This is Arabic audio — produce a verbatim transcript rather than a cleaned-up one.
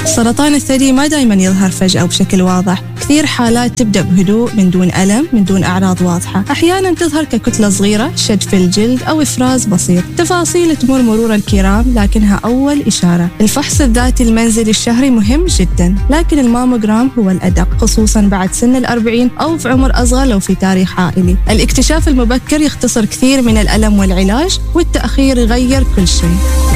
سرطان الثدي ما دايما يظهر فجأة وبشكل واضح. كثير حالات تبدأ بهدوء من دون ألم، من دون أعراض واضحة. أحيانا تظهر ككتلة صغيرة، شد في الجلد أو إفراز بسيط. تفاصيل تمر مرور الكرام لكنها أول إشارة. الفحص الذاتي المنزلي الشهري مهم جدا، لكن الماموغرام هو الأدق، خصوصا بعد سن الأربعين أو في عمر أصغر لو في تاريخ عائلي. الاكتشاف المبكر يختصر كثير من الألم والعلاج، والتأخير يغير كل شيء.